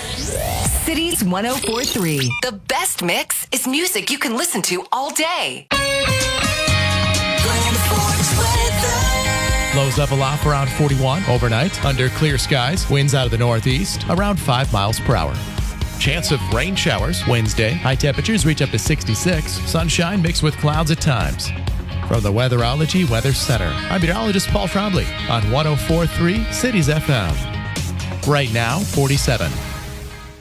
Cities 104.3. The best mix is music you can listen to all day. Lows level off around 41 overnight. Under clear skies, winds out of the northeast around 5 miles per hour. Chance of rain showers Wednesday. High temperatures reach up to 66. Sunshine mixed with clouds at times. From the Weatherology Weather Center, I'm meteorologist Paul Trombley on 104.3 Cities FM. Right now, 47.